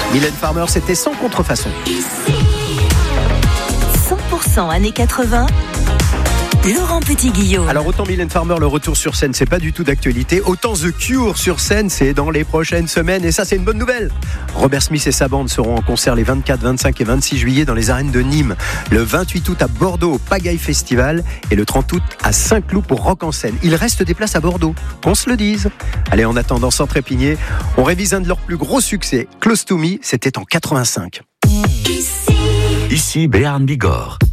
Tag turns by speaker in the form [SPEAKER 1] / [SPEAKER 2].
[SPEAKER 1] Mylène Farmer, c'était sans contrefaçon.
[SPEAKER 2] 100% années 80. Laurent Petit-Guillaume.
[SPEAKER 1] Alors autant Mylène Farmer, le retour sur scène, c'est pas du tout d'actualité, autant The Cure sur scène, c'est dans les prochaines semaines, et ça c'est une bonne nouvelle. Robert Smith et sa bande seront en concert les 24, 25 et 26 juillet dans les arènes de Nîmes, le 28 août à Bordeaux au Pagaille Festival et le 30 août à Saint-Cloud pour Rock en scène. Il reste des places à Bordeaux, qu'on se le dise. Allez, en attendant, sans trépigner, on révise un de leurs plus gros succès, Close to Me, c'était en 85.
[SPEAKER 3] Ici Béarn Bigorre.